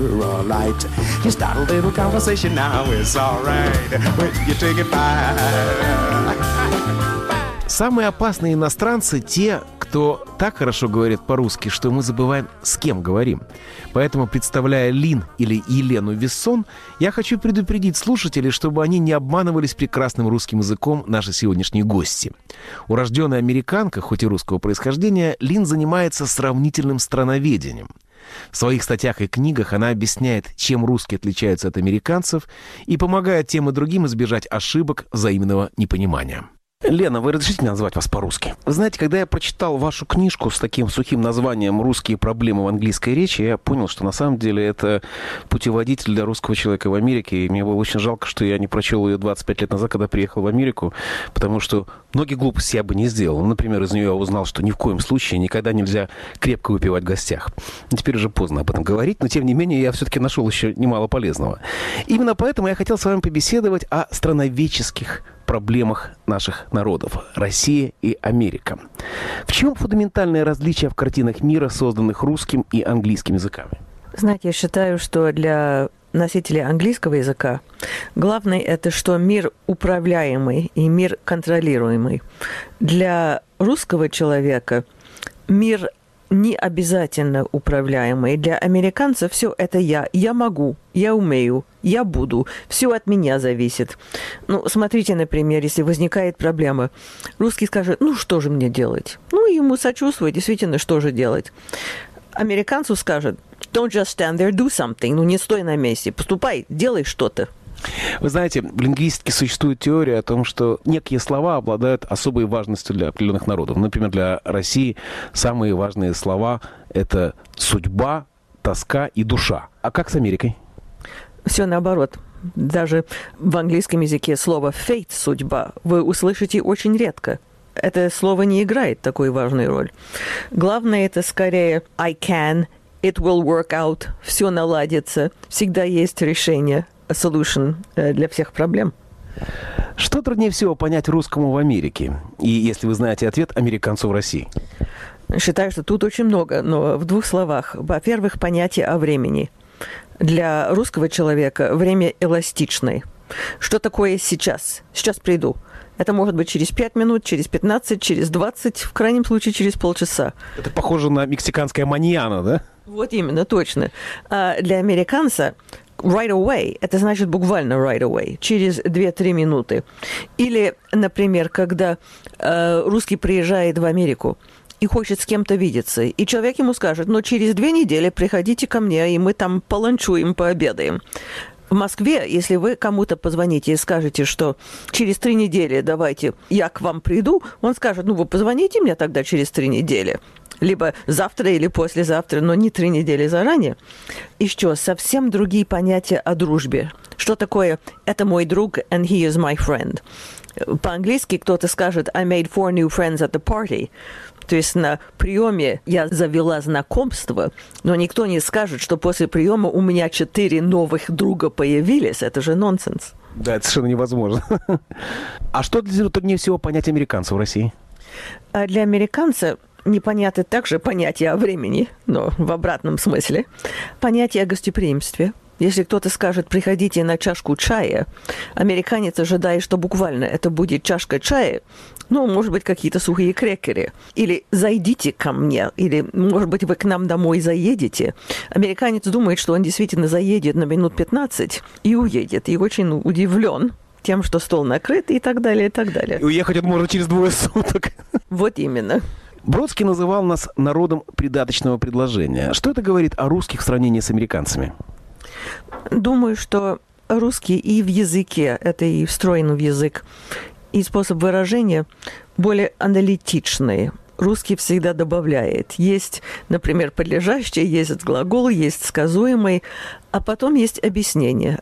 Light. You start a little conversation now, it's alright when you take it back. Самые опасные иностранцы – те, кто так хорошо говорит по-русски, что мы забываем, с кем говорим. Поэтому, представляя Лин или Елену Вессон, я хочу предупредить слушателей, чтобы они не обманывались прекрасным русским языком наши сегодняшние гости. Урожденная американка, хоть и русского происхождения, Лин занимается сравнительным страноведением. В своих статьях и книгах она объясняет, чем русские отличаются от американцев, и помогает тем и другим избежать ошибок взаимного непонимания. Лена, вы разрешите назвать вас по-русски? Вы знаете, когда я прочитал вашу книжку с таким сухим названием «Русские проблемы в английской речи», я понял, что на самом деле это путеводитель для русского человека в Америке. И мне было очень жалко, что я не прочел ее 25 лет назад, когда приехал в Америку, потому что многие глупости я бы не сделал. Например, из нее я узнал, что ни в коем случае никогда нельзя крепко выпивать в гостях. Теперь уже поздно об этом говорить, но тем не менее я все-таки нашел еще немало полезного. Именно поэтому я хотел с вами побеседовать о страноведческих проблемах наших народов – Россия и Америка. В чем фундаментальное различие в картинах мира, созданных русским и английским языками? Знаете, я считаю, что для носителей английского языка главное – это, что мир управляемый и мир контролируемый. Для русского человека мир не обязательно управляемый. Для американцев все это я могу, я умею, я буду, все от меня зависит. Ну, смотрите, например, если возникает проблема, русский скажет, ну, что же мне делать? Ну, ему сочувствует, действительно, что же делать? Американцу скажет, don't just stand there, do something, ну, не стой на месте, поступай, делай что-то. Вы знаете, в лингвистике существует теория о том, что некие слова обладают особой важностью для определенных народов. Например, для России самые важные слова – это судьба, тоска и душа. А как с Америкой? Все наоборот. Даже в английском языке слово fate – судьба вы услышите очень редко. Это слово не играет такой важную роль. Главное – это скорее I can, it will work out, все наладится, всегда есть решение. Solution для всех проблем. Что труднее всего понять русскому в Америке? И, если вы знаете ответ, американцу в России? Считаю, что тут очень много, но в двух словах. Во-первых, понятие о времени. Для русского человека время эластичное. Что такое сейчас? Сейчас приду. Это может быть через 5 минут, через 15, через 20, в крайнем случае через полчаса. Это похоже на мексиканское маньяно, да? Вот именно, точно. А для американца right away, это значит буквально right away, через 2-3 минуты. Или, например, когда русский приезжает в Америку и хочет с кем-то видеться, и человек ему скажет, ну, через 2 недели приходите ко мне, и мы там поланчуем, пообедаем. В Москве, если вы кому-то позвоните и скажете, что через 3 недели давайте я к вам приду, он скажет, ну, вы позвоните мне тогда через 3 недели. Либо завтра или послезавтра, но не 3 недели заранее. Еще совсем другие понятия о дружбе. Что такое «это мой друг» and he is my friend? По-английски кто-то скажет «I made 4 new friends at the party». То есть на приеме я завела знакомство, но никто не скажет, что после приема у меня 4 новых друга появились. Это же нонсенс. Да, это совершенно невозможно. А что труднее всего понять американцу в России? А для американца непонятно также понятие о времени, но в обратном смысле. Понятие о гостеприимстве. Если кто-то скажет «приходите на чашку чая», американец ожидает, что буквально это будет чашка чая, ну, может быть, какие-то сухие крекеры. Или «зайдите ко мне», или, может быть, вы к нам домой заедете. Американец думает, что он действительно заедет на минут 15 и уедет, и очень удивлен тем, что стол накрыт и так далее, и так далее. И уехать он может через 2 суток. Вот именно. Бродский называл нас народом придаточного предложения. Что это говорит о русских в сравнении с американцами? Думаю, что русский и в языке, это и встроен в язык, и способ выражения более аналитичный. Русский всегда добавляет. Есть, например, подлежащее, есть глагол, есть сказуемый, а потом есть объяснение.